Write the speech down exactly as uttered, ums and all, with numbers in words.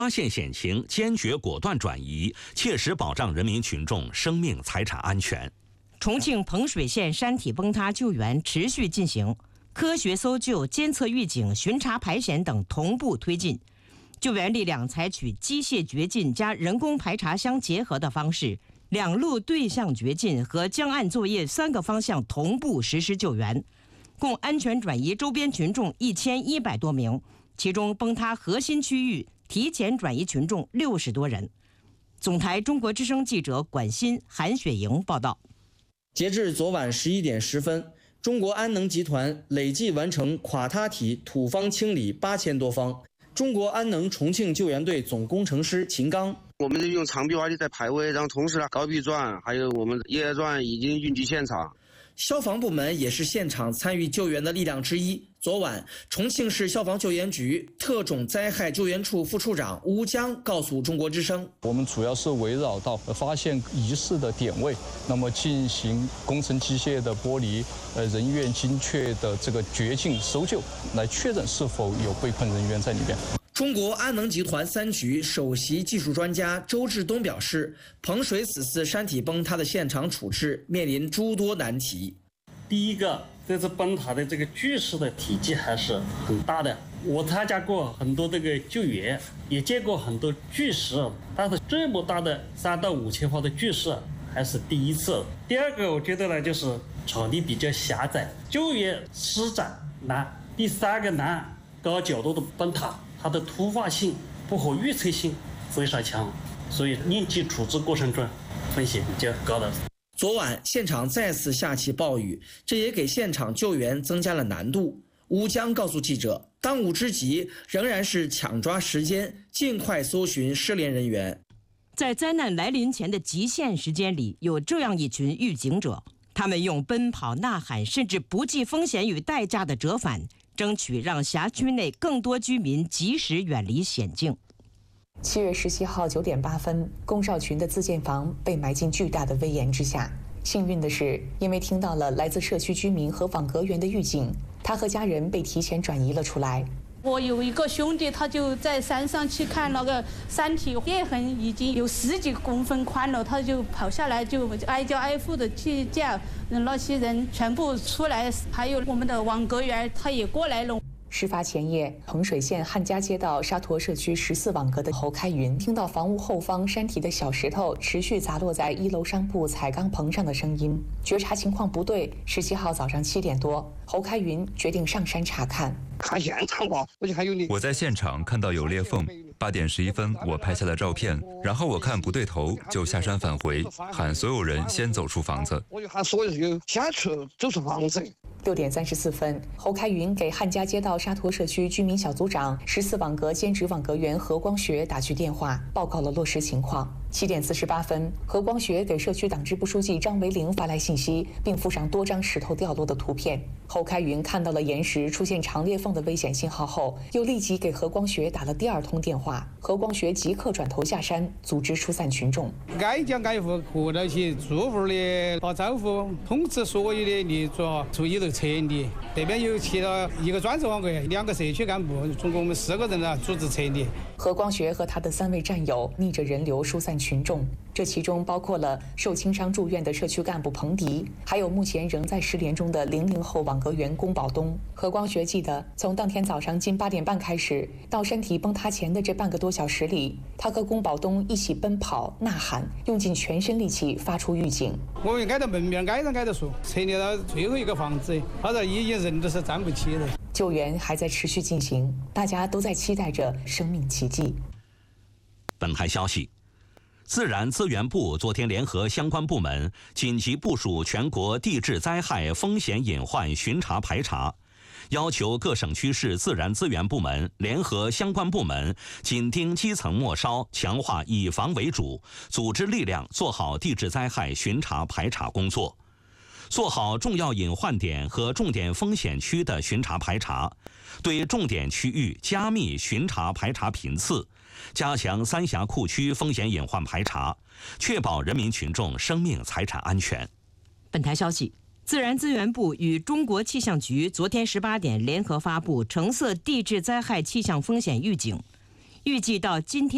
发现险情，坚决果断转移，切实保障人民群众生命财产安全。 重庆彭水县山体崩塌救援持续进行，科学搜救、监测预警、巡查排险等同步推进。救援力量采取机械掘进加人工排查相结合的方式，两路对向掘进和江岸作业三个方向同步实施救援，共安全转移周边群众一千一百多名，其中崩塌核心区域提前转移群众六十多人。总台中国之声记者管欣、韩雪莹报道。 截至昨晚十一点十分，中国安能集团累计完成垮塌体土方清理八千多方。中国安能重庆救援队总工程师秦刚， 我们用长臂挖地在排位，然后同时呢，高臂钻还有我们野鸭钻已经运抵现场。 消防部门也是现场参与救援的力量之一。昨晚，重庆市消防救援局特种灾害救援处副处长吴江告诉中国之声：“ 我们主要是围绕到发现疑似的点位，那么进行工程机械的剥离，呃，人员精确的这个掘进搜救，来确认是否有被困人员在里边。” 中国安能集团三局首席技术专家周志东表示，彭水此次山体崩塌的现场处置面临诸多难题。 第一个，这次崩塌的这个巨石的体积还是很大的。我参加过很多这个救援，也见过很多巨石，但是这么大的三到五千方的巨石还是第一次。第二个，我觉得呢，就是场地比较狭窄，救援施展难。第三个难，高角度的崩塌，它的突发性、不可预测性非常强，所以应急处置过程中风险比较高的。 昨晚现场再次下起暴雨，这也给现场救援增加了难度。吴江告诉记者，当务之急仍然是抢抓时间，尽快搜寻失联人员。 在灾难来临前的极限时间里，有这样一群预警者，他们用奔跑、呐喊，甚至不计风险与代价的折返，争取让辖区内更多居民及时远离险境。 七月十七号九点八分，龚少群的自建房被埋进巨大的危岩之下。幸运的是，因为听到了来自社区居民和网格员的预警，他和家人被提前转移了出来。 我有一个兄弟，他就在山上去看那个山体裂痕已经有十几公分宽了，他就跑下来，就挨家挨户的去叫那些人全部出来，还有我们的网格员他也过来了。 事发前夜，彭水县汉家街道沙坨社区十四网格的侯开云听到房屋后方山体的小石头持续砸落在一楼商铺彩钢棚上的声音，觉察情况不对。十七号早上七点多，侯开云决定上山查看。 看现场吧，我就还有你。 我在现场看到有裂缝，八点十一分我拍下了照片，然后我看不对头，就下山返回，喊所有人先走出房子。 我就喊所有人先去走出房子。 六点三十四分，侯开云给汉家街道沙坨社区居民小组长、十四网格兼职网格员何光学打去电话，报告了落实情况。七点四十八分，何光学给社区党支部书记张维玲发来信息，并附上多张石头掉落的图片。侯开云看到了岩石出现长裂缝的危险信号后，又立即给何光学打了第二通电话。何光学即刻转头下山，组织疏散群众。 挨家挨户合到起，住户的打招呼，通知所有的立足注意头撤离。这边有去了一个专职网格员，两个社区干部，总共我们四个人呢组织撤离。 何光学和他的三位战友逆着人流疏散群众，这其中包括了受轻伤住院的社区干部彭迪，还有目前仍在失联中的零零后网格员龚宝东。何光学记得，从当天早上近八点半开始，到山体崩塌前的这半个多小时里，他和龚宝东一起奔跑、呐喊，用尽全身力气发出预警。 我们挨到门面，挨着挨着说，撤离到最后一个房子，他这已经人都是站不起了。 救援还在持续进行，大家都在期待着生命奇迹。 本台消息，自然资源部昨天联合相关部门紧急部署全国地质灾害风险隐患巡查排查，要求各省区市自然资源部门联合相关部门紧盯基层末梢，强化以防为主，组织力量做好地质灾害巡查排查工作。做好重要隐患点和重点风险区的巡查排查，对重点区域加密巡查排查频次，加强三峡库区风险隐患排查，确保人民群众生命财产安全。 本台消息，自然资源部与中国气象局昨天十八点联合发布橙色地质灾害气象风险预警，预计到今天